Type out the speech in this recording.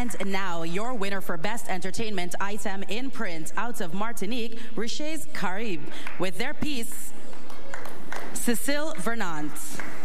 And now, your winner for Best Entertainment Item in Print out of Martinique, Riches Carib, with their piece, Cécile Vernant.